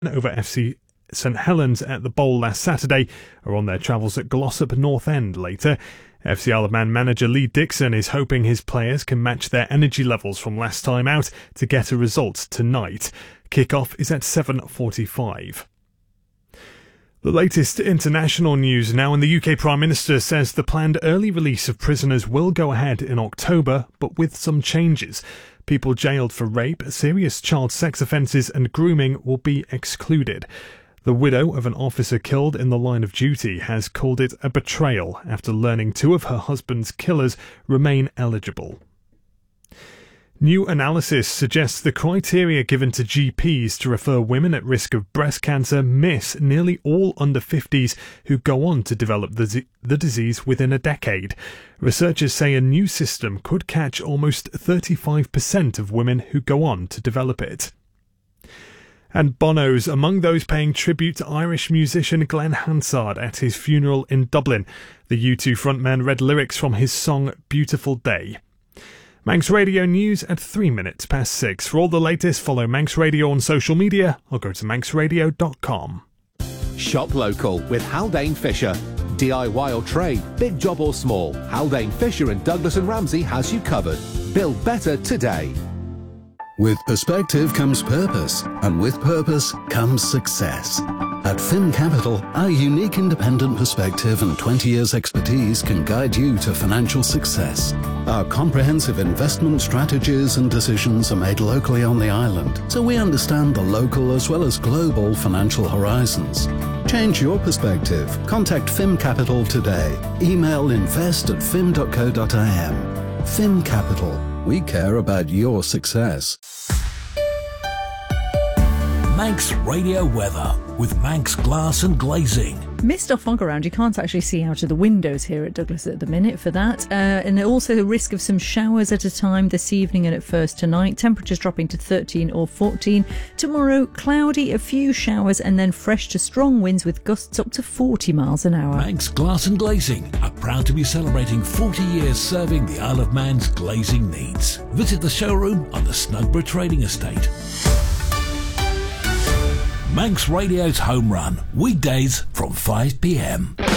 over FC St Helens at the Bowl last Saturday are on their travels at Glossop North End later. FC Isle of Man manager Lee Dixon is hoping his players can match their energy levels from last time out to get a result tonight. Kick-off is at 7:45. The latest international news now, and the UK Prime Minister says the planned early release of prisoners will go ahead in October, but with some changes. People jailed for rape, serious child sex offences and grooming will be excluded. The widow of an officer killed in the line of duty has called it a betrayal after learning two of her husband's killers remain eligible. New analysis suggests the criteria given to GPs to refer women at risk of breast cancer miss nearly all under 50s who go on to develop the disease within a decade. Researchers say a new system could catch almost 35% of women who go on to develop it. And Bono's among those paying tribute to Irish musician Glenn Hansard at his funeral in Dublin. The U2 frontman read lyrics from his song Beautiful Day. Manx Radio News at 6:03. For all the latest, follow Manx Radio on social media or go to manxradio.com. Shop local with Haldane Fisher. DIY or trade, big job or small, Haldane Fisher and Douglas and Ramsey has you covered. Build better today. With perspective comes purpose, and with purpose comes success. At Fin Capital, our unique independent perspective and 20 years expertise can guide you to financial success. Our comprehensive investment strategies and decisions are made locally on the island, so we understand the local as well as global financial horizons. Change your perspective. Contact Fin Capital today. Email invest@fin.co.im. Fin Capital. We care about your success. Manx Radio Weather with Manx Glass and Glazing. Mist or fog around. You can't actually see out of the windows here at Douglas at the minute for that. And also the risk of some showers at a time this evening and at first tonight. Temperatures dropping to 13 or 14. Tomorrow, cloudy, a few showers and then fresh to strong winds with gusts up to 40 miles an hour. Manx Glass and Glazing are proud to be celebrating 40 years serving the Isle of Man's glazing needs. Visit the showroom on the Snugborough Trading Estate. Manx Radio's Home Run, weekdays from 5 p.m.